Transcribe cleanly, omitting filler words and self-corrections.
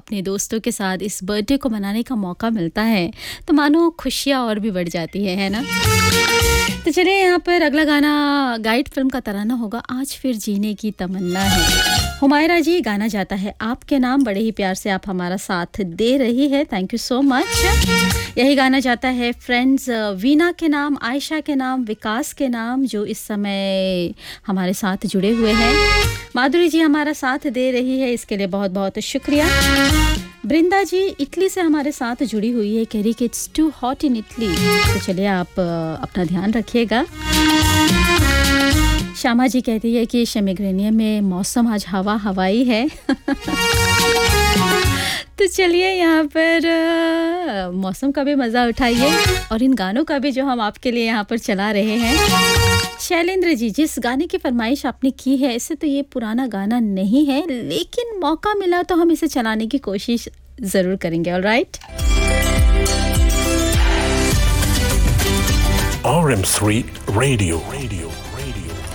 अपने दोस्तों के साथ इस बर्थडे को मनाने का मौका मिलता है तो मानो खुशियाँ और भी बढ़ जाती है ना। तो चलिए यहाँ पर अगला गाना गाइड फिल्म का तराना होगा आज फिर जीने की तमन्ना है। हुमायरा जी गाना जाता है आपके नाम, बड़े ही प्यार से आप हमारा साथ दे रही है, थैंक यू सो मच। यही गाना जाता है फ्रेंड्स वीना के नाम, आयशा के नाम, विकास के नाम जो इस समय हमारे साथ जुड़े हुए हैं। माधुरी जी हमारा साथ दे रही है, इसके लिए बहुत बहुत शुक्रिया। बृंदा जी इटली से हमारे साथ जुड़ी हुई है, कह रही कि it's to hot in Italy. तो चलिए आप अपना ध्यान रखिएगा। श्यामा जी कहती है कि शेमिग्रेनिया में मौसम आज हवाई है। तो चलिए यहाँ पर मौसम का भी मज़ा उठाइए और इन गानों का भी जो हम आपके लिए यहाँ पर चला रहे हैं। शैलेंद्र जी जिस गाने की फरमाइश आपने की है इससे तो ये पुराना गाना नहीं है, लेकिन मौका मिला तो हम इसे चलाने की कोशिश ज़रूर करेंगे। ऑलराइट। RM3 Radio